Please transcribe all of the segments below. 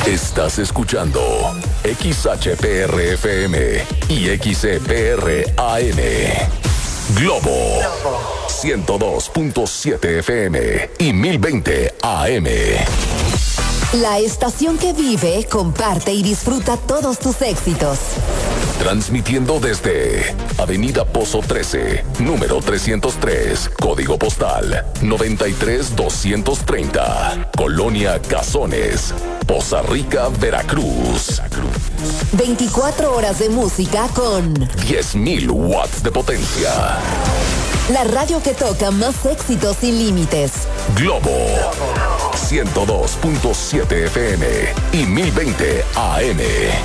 Estás escuchando XHPR-FM y XEPR-AM. Globo 102.7 FM y 1020 AM. La estación que vive, comparte y disfruta todos tus éxitos. Transmitiendo desde Avenida Pozo 13, número 303, código postal 93230, Colonia Cazones, Poza Rica, Veracruz. 24 horas de música con 10.000 watts de potencia. La radio que toca más éxitos sin límites. Globo 102.7 FM y 1020 AM.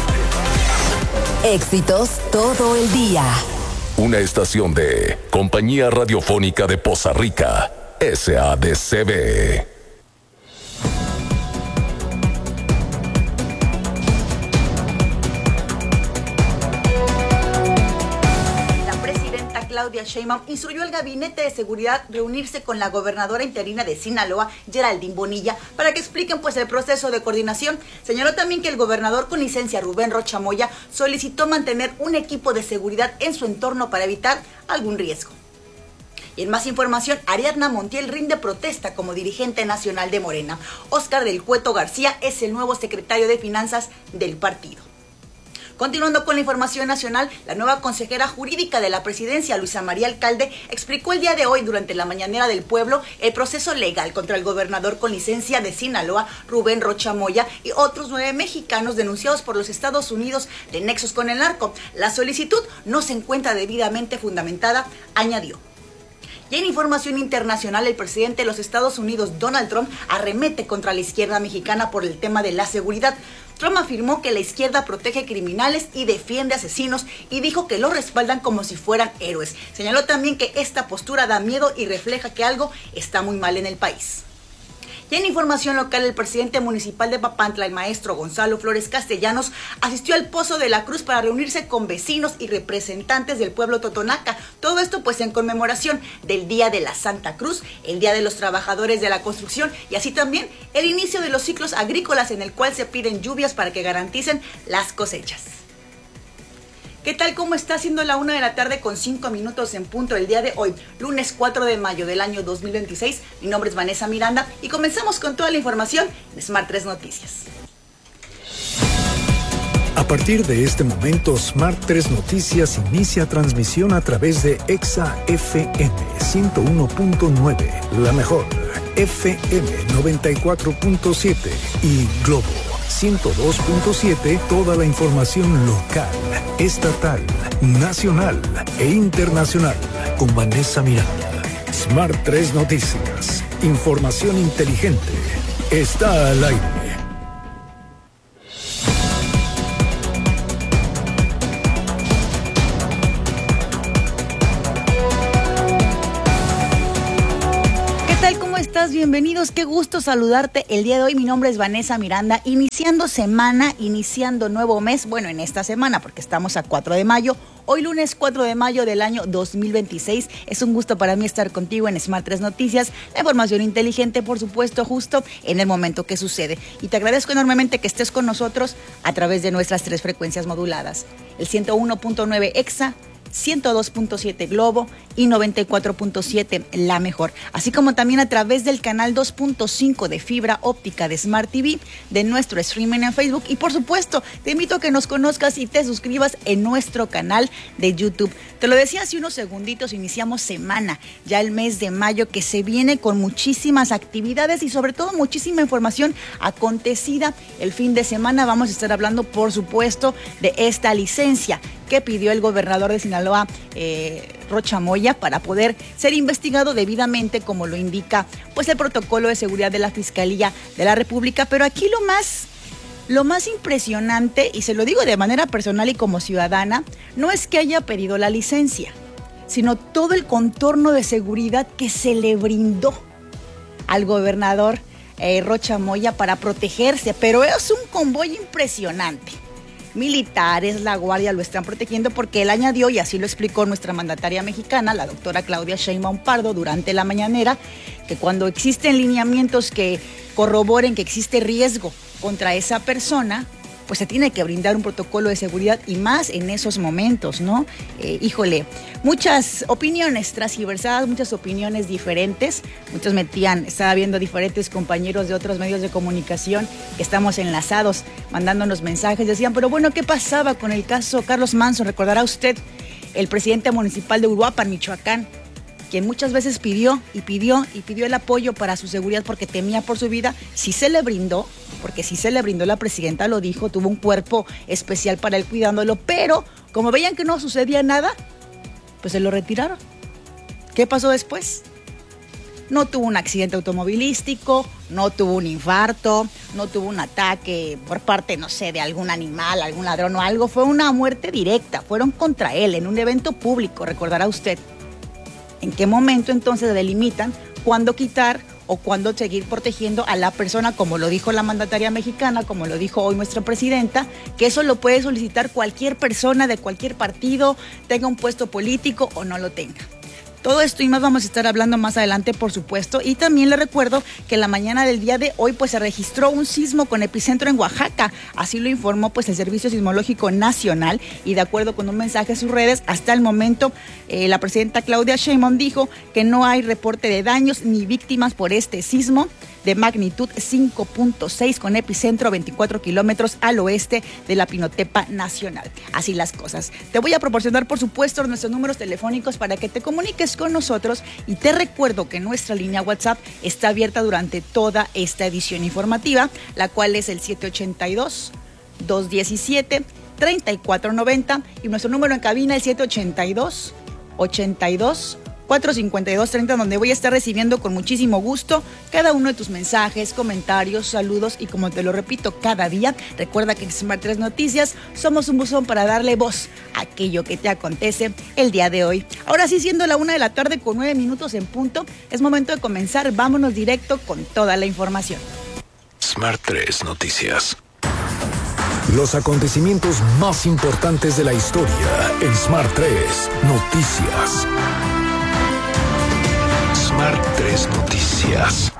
Éxitos todo el día. Una estación de Compañía Radiofónica de Poza Rica, SADCB. Claudia Sheinbaum instruyó al Gabinete de Seguridad reunirse con la gobernadora interina de Sinaloa, Geraldine Bonilla, para que expliquen el proceso de coordinación. Señaló también que el gobernador con licencia, Rubén Rocha Moya, solicitó mantener un equipo de seguridad en su entorno para evitar algún riesgo. Y en más información, Ariadna Montiel rinde protesta como dirigente nacional de Morena. Óscar del Cueto García es el nuevo secretario de Finanzas del partido. Continuando con la información nacional, la nueva consejera jurídica de la presidencia, Luisa María Alcalde, explicó el día de hoy durante la mañanera del pueblo el proceso legal contra el gobernador con licencia de Sinaloa, Rubén Rocha Moya, y otros 9 mexicanos denunciados por los Estados Unidos de nexos con el narco. La solicitud no se encuentra debidamente fundamentada, añadió. Y en información internacional, el presidente de los Estados Unidos, Donald Trump, arremete contra la izquierda mexicana por el tema de la seguridad. Trump afirmó que la izquierda protege criminales y defiende asesinos y dijo que lo respaldan como si fueran héroes. Señaló también que esta postura da miedo y refleja que algo está muy mal en el país. Y en información local, el presidente municipal de Papantla, el maestro Gonzalo Flores Castellanos, asistió al Pozo de la Cruz para reunirse con vecinos y representantes del pueblo totonaca. Todo esto en conmemoración del Día de la Santa Cruz, el Día de los Trabajadores de la Construcción y así también el inicio de los ciclos agrícolas en el cual se piden lluvias para que garanticen las cosechas. ¿Qué tal? ¿Cómo está? Siendo la 1 de la tarde con 5 minutos en punto el día de hoy, lunes 4 de mayo del año 2026. Mi nombre es Vanessa Miranda y comenzamos con toda la información en Smart 3 Noticias. A partir de este momento, Smart 3 Noticias inicia transmisión a través de Exa FM 101.9, la mejor, FM 94.7 y Globo 102.7, toda la información local, estatal, nacional e internacional con Vanessa Miranda. Smart 3 Noticias, información inteligente, está al aire. Bienvenidos, qué gusto saludarte el día de hoy. Mi nombre es Vanessa Miranda, iniciando semana, iniciando nuevo mes, bueno, en esta semana porque estamos a 4 de mayo, hoy lunes 4 de mayo del año 2026. Es un gusto para mí estar contigo en Smart 3 Noticias, la información inteligente, por supuesto, justo en el momento que sucede. Y te agradezco enormemente que estés con nosotros a través de nuestras 3 frecuencias moduladas, el 101.9 Exa, 102.7 Globo y 94.7 La Mejor, así como también a través del canal 2.5 de fibra óptica de Smart TV, de nuestro streaming en Facebook y por supuesto te invito a que nos conozcas y te suscribas en nuestro canal de YouTube. Te lo decía hace unos segunditos, iniciamos semana, ya el mes de mayo que se viene con muchísimas actividades y sobre todo muchísima información acontecida el fin de semana. Vamos a estar hablando por supuesto de esta licencia que pidió el gobernador de Sinaloa, Rocha Moya, para poder ser investigado debidamente, como lo indica el protocolo de seguridad de la Fiscalía de la República. Pero aquí lo más impresionante, y se lo digo de manera personal y como ciudadana, no es que haya pedido la licencia, sino todo el contorno de seguridad que se le brindó al gobernador Rocha Moya para protegerse. Pero es un convoy impresionante. militares, la guardia lo están protegiendo, porque él añadió, y así lo explicó nuestra mandataria mexicana, la doctora Claudia Sheinbaum Pardo, durante la mañanera, que cuando existen lineamientos que corroboren que existe riesgo contra esa persona, pues se tiene que brindar un protocolo de seguridad, y más en esos momentos, ¿no? Muchas opiniones transgiversadas, muchas opiniones diferentes. Muchos estaba viendo diferentes compañeros de otros medios de comunicación que estamos enlazados, mandándonos mensajes, decían, pero bueno, ¿qué pasaba con el caso Carlos Manzo? Recordará usted, el presidente municipal de Uruapan, Michoacán, quien muchas veces pidió el apoyo para su seguridad porque temía por su vida. Sí se le brindó, porque sí se le brindó, la presidenta lo dijo, tuvo un cuerpo especial para él cuidándolo, pero como veían que no sucedía nada, pues se lo retiraron. ¿Qué pasó después? No tuvo un accidente automovilístico, no tuvo un infarto, no tuvo un ataque por parte, no sé, de algún animal, algún ladrón o algo. Fue una muerte directa, fueron contra él en un evento público, recordará usted. ¿En qué momento entonces delimitan cuándo quitar o cuándo seguir protegiendo a la persona, como lo dijo la mandataria mexicana, como lo dijo hoy nuestra presidenta, que eso lo puede solicitar cualquier persona de cualquier partido, tenga un puesto político o no lo tenga? Todo esto y más vamos a estar hablando más adelante, por supuesto. Y también le recuerdo que en la mañana del día de hoy pues se registró un sismo con epicentro en Oaxaca. Así lo informó pues el Servicio Sismológico Nacional, y de acuerdo con un mensaje a sus redes, hasta el momento la presidenta Claudia Sheinbaum dijo que no hay reporte de daños ni víctimas por este sismo de magnitud 5.6 con epicentro 24 kilómetros al oeste de la Pinotepa Nacional. Así las cosas. Te voy a proporcionar, por supuesto, nuestros números telefónicos para que te comuniques con nosotros, y te recuerdo que nuestra línea WhatsApp está abierta durante toda esta edición informativa, la cual es el 782-217-3490, y nuestro número en cabina el 782-82-452-30, donde voy a estar recibiendo con muchísimo gusto cada uno de tus mensajes, comentarios, saludos, y como te lo repito cada día, recuerda que en Smart 3 Noticias somos un buzón para darle voz a aquello que te acontece el día de hoy. Ahora sí, siendo la 1 de la tarde con 9 minutos en punto, es momento de comenzar. Vámonos directo con toda la información. Smart 3 Noticias. Los acontecimientos más importantes de la historia en Smart 3 Noticias. Smart 3 Noticias.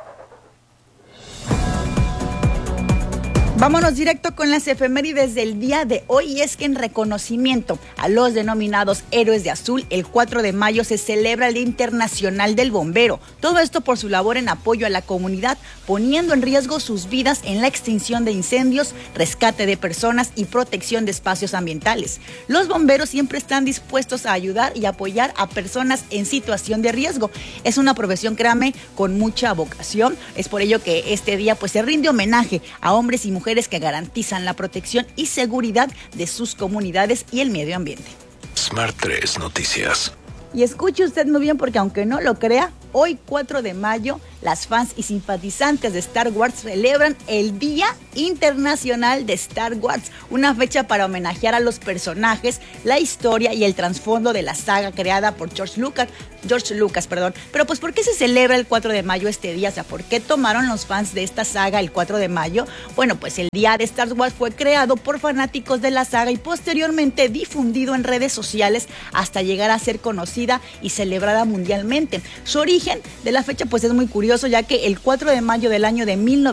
Vámonos directo con las efemérides del día de hoy, y es que en reconocimiento a los denominados héroes de azul, el 4 de mayo se celebra el Día Internacional del Bombero. Todo esto por su labor en apoyo a la comunidad, poniendo en riesgo sus vidas en la extinción de incendios, rescate de personas y protección de espacios ambientales. Los bomberos siempre están dispuestos a ayudar y apoyar a personas en situación de riesgo. Es una profesión, créame, con mucha vocación. Es por ello que este día pues se rinde homenaje a hombres y mujeres que garantizan la protección y seguridad de sus comunidades y el medio ambiente. Smart 3 Noticias. Y escuche usted muy bien, porque aunque no lo crea, hoy 4 de mayo, las fans y simpatizantes de Star Wars celebran el Día Internacional de Star Wars, una fecha para homenajear a los personajes, la historia y el trasfondo de la saga creada por George Lucas. Pero pues, ¿por qué se celebra el 4 de mayo este día? O sea, ¿por qué tomaron los fans de esta saga el 4 de mayo? Bueno, pues el Día de Star Wars fue creado por fanáticos de la saga y posteriormente difundido en redes sociales hasta llegar a ser conocida y celebrada mundialmente. Su origen de la fecha pues es muy curioso, ya que el 4 de mayo del año de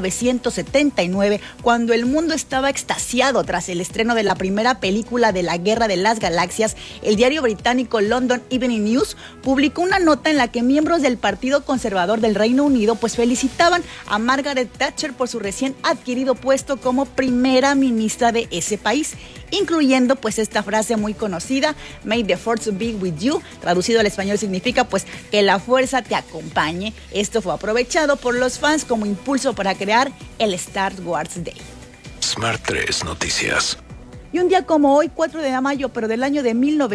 1979, cuando el mundo estaba extasiado tras el estreno de la primera película de la Guerra de las Galaxias, el diario británico London Evening News publicó una nota en la que miembros del Partido Conservador del Reino Unido pues felicitaban a Margaret Thatcher por su recién adquirido puesto como primera ministra de ese país, incluyendo pues esta frase muy conocida: "May the force be with you", traducido al español significa pues que la fuerza te acompañe. Esto fue aprovechado por los fans como impulso para crear el Star Wars Day. Smart 3 Noticias. Y un día como hoy, 4 de mayo, pero del año de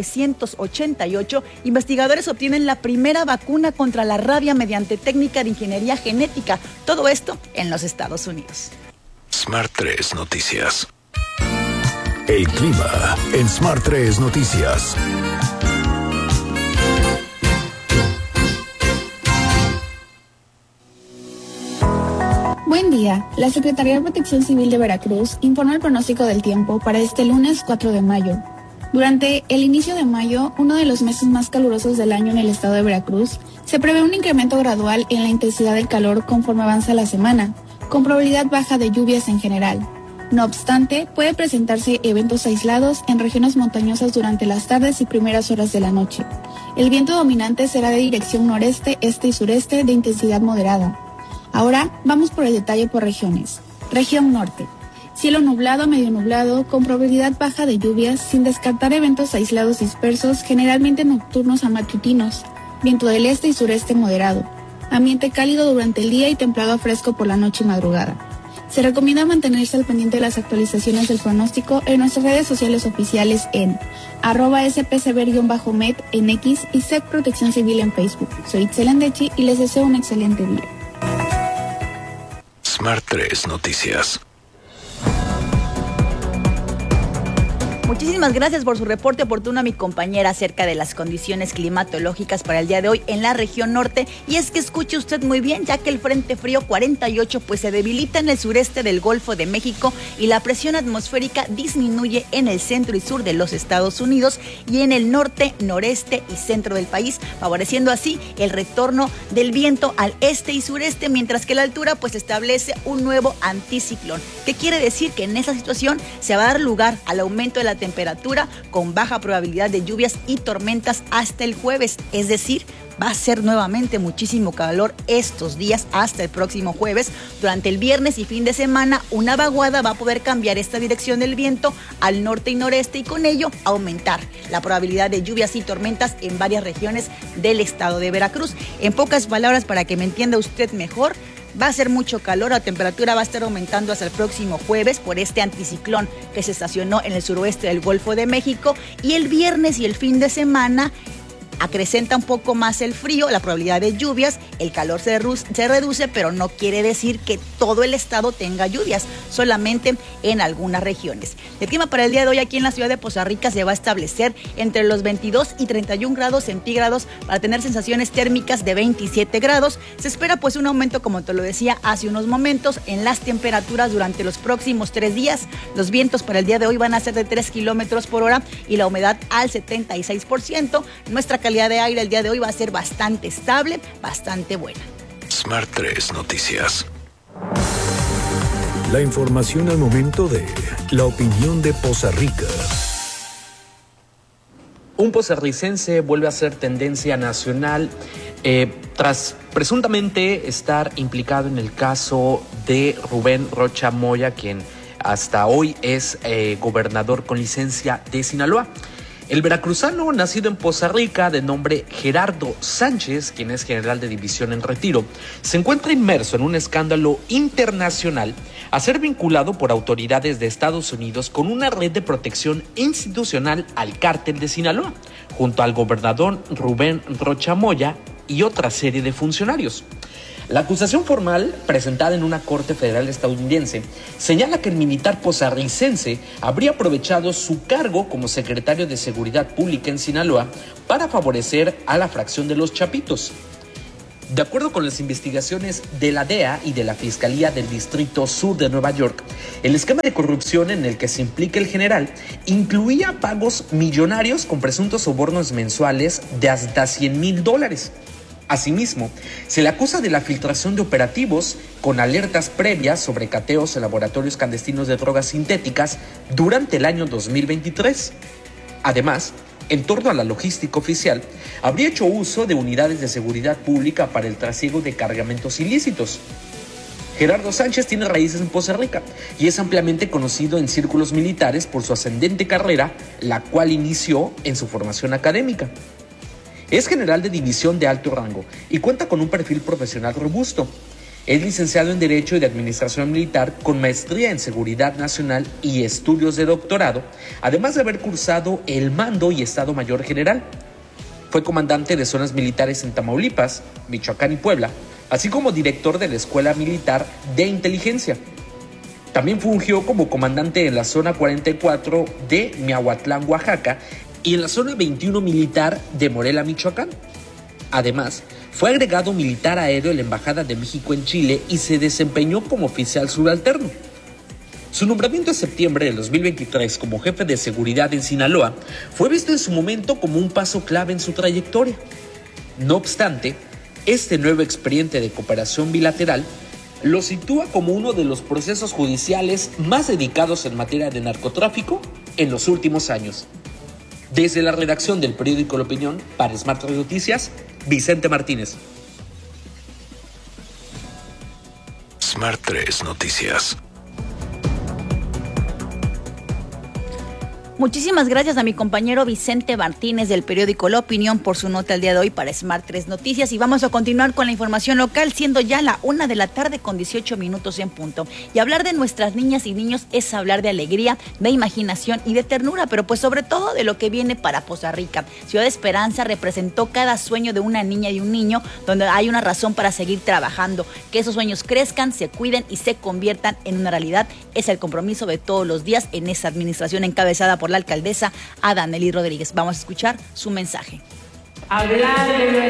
1988, investigadores obtienen la primera vacuna contra la rabia mediante técnica de ingeniería genética. Todo esto en los Estados Unidos. Smart 3 Noticias. El clima en Smart 3 Noticias. Buen Buen día. La Secretaría de Protección Civil de Veracruz informa el pronóstico del tiempo para este lunes 4 de mayo. Durante el inicio de mayo, uno de los meses más calurosos del año en el estado de Veracruz, se prevé un incremento gradual en la intensidad del calor conforme avanza la semana, con probabilidad baja de lluvias en general. No obstante, puede presentarse eventos aislados en regiones montañosas durante las tardes y primeras horas de la noche. El viento dominante será de dirección noreste, este y sureste de intensidad moderada. Ahora vamos por el detalle por regiones. Región norte. Cielo nublado a medio nublado, con probabilidad baja de lluvias, sin descartar eventos aislados dispersos, generalmente nocturnos a matutinos. Viento del este y sureste moderado. Ambiente cálido durante el día y templado a fresco por la noche y madrugada. Se recomienda mantenerse al pendiente de las actualizaciones del pronóstico en nuestras redes sociales oficiales en @spcber_med en X y SEC Protección Civil en Facebook. Soy Itzel Andechi y les deseo un excelente día. Smart 3 Noticias. Muchísimas gracias por su reporte oportuno a mi compañera acerca de las condiciones climatológicas para el día de hoy en la región norte. Y es que escuche usted muy bien, ya que el Frente Frío 48 pues se debilita en el sureste del Golfo de México y la presión atmosférica disminuye en el centro y sur de los Estados Unidos y en el norte, noreste y centro del país, favoreciendo así el retorno del viento al este y sureste, mientras que la altura pues establece un nuevo anticiclón. ¿Qué quiere decir? Que en esa situación se va a dar lugar al aumento de la temperatura con baja probabilidad de lluvias y tormentas hasta el jueves, es decir, va a ser nuevamente muchísimo calor estos días hasta el próximo jueves. Durante el viernes y fin de semana, una vaguada va a poder cambiar esta dirección del viento al norte y noreste y con ello aumentar la probabilidad de lluvias y tormentas en varias regiones del estado de Veracruz. En pocas palabras, para que me entienda usted mejor, va a ser mucho calor, la temperatura va a estar aumentando hasta el próximo jueves por este anticiclón que se estacionó en el suroeste del Golfo de México, y el viernes y el fin de semana acrecenta un poco más el frío, la probabilidad de lluvias, el calor se reduce, pero no quiere decir que todo el estado tenga lluvias, solamente en algunas regiones. El clima para el día de hoy aquí en la ciudad de Poza Rica se va a establecer entre los 22 y 31 grados centígrados para tener sensaciones térmicas de 27 grados. Se espera pues un aumento, como te lo decía hace unos momentos, en las temperaturas durante los próximos 3 días. Los vientos para el día de hoy van a ser de 3 kilómetros por hora y la humedad al 76%. Nuestra calidad de aire el día de hoy va a ser bastante estable, bastante buena. Smart 3 Noticias. La información al momento de la opinión de Poza Rica. Un pozarricense vuelve a ser tendencia nacional tras presuntamente estar implicado en el caso de Rubén Rocha Moya, quien hasta hoy es gobernador con licencia de Sinaloa. El veracruzano, nacido en Poza Rica, de nombre Gerardo Sánchez, quien es general de división en retiro, se encuentra inmerso en un escándalo internacional a ser vinculado por autoridades de Estados Unidos con una red de protección institucional al cártel de Sinaloa, junto al gobernador Rubén Rocha Moya y otra serie de funcionarios. La acusación formal, presentada en una corte federal estadounidense, señala que el militar pozarricense habría aprovechado su cargo como secretario de Seguridad Pública en Sinaloa para favorecer a la fracción de los Chapitos. De acuerdo con las investigaciones de la DEA y de la Fiscalía del Distrito Sur de Nueva York, el esquema de corrupción en el que se implica el general incluía pagos millonarios con presuntos sobornos mensuales de hasta $100,000. Asimismo, se le acusa de la filtración de operativos con alertas previas sobre cateos en laboratorios clandestinos de drogas sintéticas durante el año 2023. Además, en torno a la logística oficial, habría hecho uso de unidades de seguridad pública para el trasiego de cargamentos ilícitos. Gerardo Sánchez tiene raíces en Poza Rica y es ampliamente conocido en círculos militares por su ascendente carrera, la cual inició en su formación académica. Es general de división de alto rango y cuenta con un perfil profesional robusto. Es licenciado en Derecho y de Administración Militar con maestría en Seguridad Nacional y estudios de doctorado, además de haber cursado el mando y Estado Mayor General. Fue comandante de zonas militares en Tamaulipas, Michoacán y Puebla, así como director de la Escuela Militar de Inteligencia. También fungió como comandante en la Zona 44 de Miahuatlán, Oaxaca, y en la Zona 21 Militar de Morelia, Michoacán. Además, fue agregado militar aéreo en la Embajada de México en Chile y se desempeñó como oficial subalterno. Su nombramiento en septiembre del 2023 como jefe de seguridad en Sinaloa fue visto en su momento como un paso clave en su trayectoria. No obstante, este nuevo expediente de cooperación bilateral lo sitúa como uno de los procesos judiciales más dedicados en materia de narcotráfico en los últimos años. Desde la redacción del periódico La Opinión, para Smart 3 Noticias, Vicente Martínez. Smart 3 Noticias. Muchísimas gracias a mi compañero Vicente Martínez del periódico La Opinión por su nota el día de hoy para Smart 3 Noticias. Y vamos a continuar con la información local, siendo ya la 1:00 p.m. con 18 minutos en punto. Y hablar de nuestras niñas y niños es hablar de alegría, de imaginación y de ternura, pero pues sobre todo de lo que viene para Poza Rica. Ciudad Esperanza representó cada sueño de una niña y un niño, donde hay una razón para seguir trabajando. Que esos sueños crezcan, se cuiden y se conviertan en una realidad. Es el compromiso de todos los días en esa administración encabezada por la alcaldesa Adanely Rodríguez. Vamos a escuchar su mensaje. Hablar de